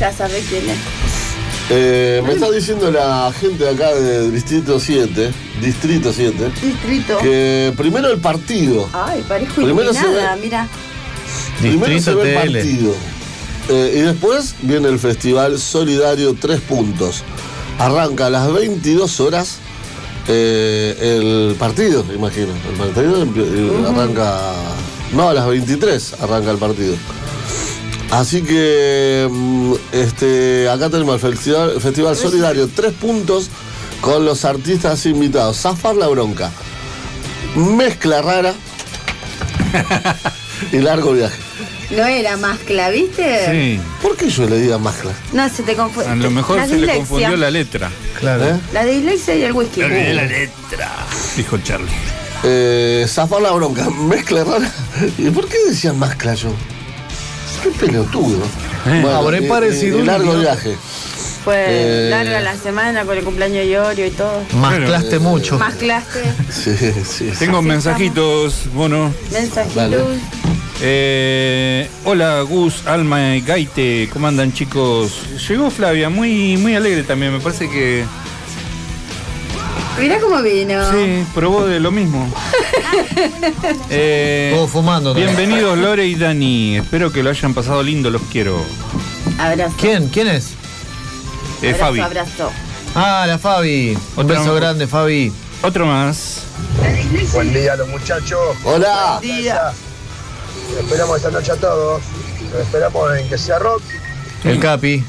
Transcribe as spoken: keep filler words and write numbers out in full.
ya sabés quién es. Eh, me está diciendo la gente de acá de Distrito siete, Distrito siete, Distrito. que primero el partido. Ay, parezco Primero iluminada, se ve- mira. Primero se ve el T L. partido. Eh, y después viene el Festival Solidario Tres Puntos. Arranca a las veintidós horas eh, el partido, imagino. El partido empie- eh, arranca. No, a las veintitrés arranca el partido. Así que mm, este, acá tenemos el Festival, Festival Solidario Tres Puntos con los artistas invitados. Zafar la Bronca, Mezcla Rara y Largo Viaje. No era mezcla, ¿viste? Sí, ¿Por qué yo le diga mezcla? No, se te confundió. a lo mejor La se le dislexia. confundió la letra. Claro. ¿Eh? La dislexia y el whisky. la letra, dijo Charlie. Eh, Zafar la Bronca, Mezcla Rara. ¿Y por qué decían mezcla yo? Qué pelotudo. Eh. Habré y- parecido y- y un Largo idiota. Viaje. Fue Eh. larga la semana con el cumpleaños de Iorio y todo. Mezclaste mucho. Mezclaste. Sí, sí. Tengo Así mensajitos, bueno. Mensajitos. Dale. Eh, hola Gus, Alma y Gaite, ¿cómo andan chicos? Llegó Flavia, muy, muy alegre también, me parece que Mirá cómo vino. sí, probó de lo mismo. Eh, Todo fumando. también. bienvenidos Lore y Dani, espero que lo hayan pasado lindo, los quiero. Abrazo. ¿Quién? ¿Quién es? Eh, abrazo, Fabi, Abrazo. Ah, la Fabi. Un Otra- beso grande, Fabi. otro más. Buen día, los muchachos. Hola. Día. Los esperamos esta noche a todos. Los esperamos en que sea rock. El Capi.